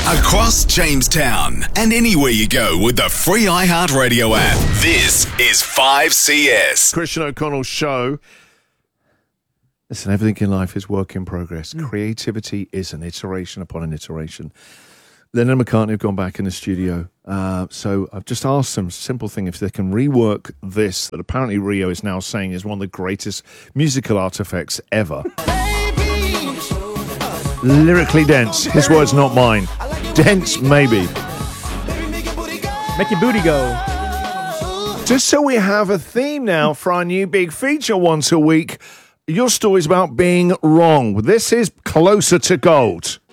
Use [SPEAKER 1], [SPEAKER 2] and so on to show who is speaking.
[SPEAKER 1] Across Jamestown and anywhere you go with the free iHeartRadio app. This is 5CS.
[SPEAKER 2] Christian O'Connell's show. Listen, everything in life is work in progress. Creativity is an iteration upon an iteration. Lennon and McCartney have gone back in the studio. So I've just asked them, simple thing, if they can rework this, that apparently Rio is now saying is one of the greatest musical artifacts ever. Lyrically dense. His words, not mine. Dense, maybe.
[SPEAKER 3] Make your booty go.
[SPEAKER 2] Just so we have a theme now for our new big feature once a week. Your story's about being wrong. This is Closer to Gold.